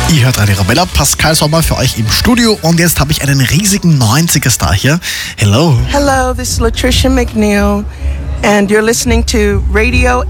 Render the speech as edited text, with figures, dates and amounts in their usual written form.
Ihr hört Radio Arabella, Pascal Sommer für euch im Studio und jetzt habe ich einen riesigen 90er-Star hier. Hello. Hello, this is Latricia McNeil and you're listening to Radio